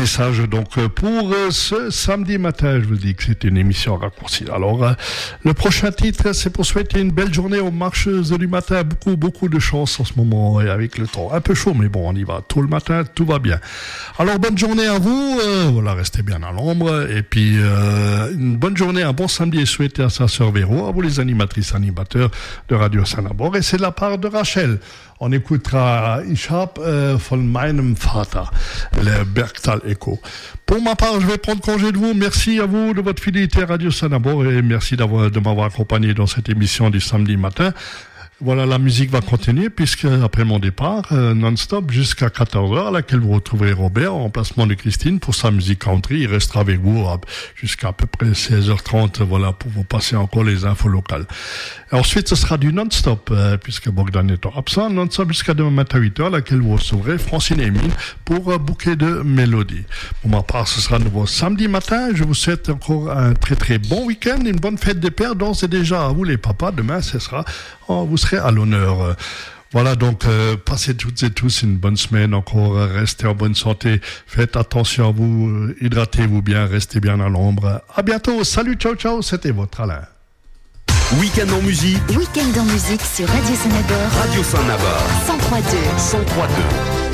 messages donc pour ce samedi matin. Je vous dis que c'est une émission raccourcie. Alors, le prochain titre, c'est pour souhaiter une belle journée aux marcheuses du matin. Beaucoup de chance en ce moment et avec le temps un peu chaud, mais bon, on y va tôt le matin, tout va bien. Alors, bonne journée à vous. Voilà, restez bien à l'ombre. Et puis, une bonne journée, un bon samedi et souhaiter à sa sœur Véro, à vous les animatrices, animateurs de Radio Sanabor. Et c'est de la part de Rachel. On écoutera Ich hab von meinem Vater, le Bergtal Echo. Pour ma part, je vais prendre congé de vous. Merci à vous de votre fidélité à Radio Sanabor et merci de m'avoir accompagné dans cette émission du samedi matin. Voilà, la musique va continuer puisque après mon départ, non-stop jusqu'à 14h, à laquelle vous retrouverez Robert en remplacement de Christine pour sa musique country. Il restera avec vous jusqu'à à peu près 16h30, voilà, pour vous passer encore les infos locales. Et ensuite, ce sera du non-stop, puisque Bogdan est absent, non-stop jusqu'à demain matin à 8h, à laquelle vous recevrez Francine et Emile pour un bouquet de mélodies. Pour ma part, ce sera nouveau samedi matin. Je vous souhaite encore un très très bon week-end, une bonne fête des pères, d'ores et déjà à vous les papas. Demain, ce sera, vous serez à l'honneur. Voilà, donc passez toutes et tous une bonne semaine encore, restez en bonne santé, faites attention à vous, hydratez-vous bien, restez bien à l'ombre. À bientôt, salut, ciao, ciao, c'était votre Alain. Week-end en musique. Week-end en musique sur Radio Sanabor. Radio Sanabor. 103.2. 103.2.